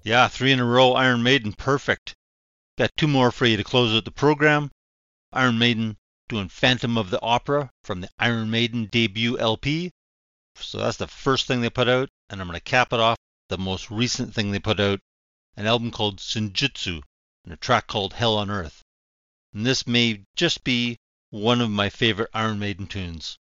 Yeah, three in a row, Iron Maiden, perfect. Got two more for you to close out the program. Iron Maiden doing Phantom of the Opera from the Iron Maiden debut LP. So that's the first thing they put out, and I'm going to cap it off the most recent thing they put out, an album called Senjutsu, and a track called Hell on Earth. And this may just be one of my favorite Iron Maiden tunes.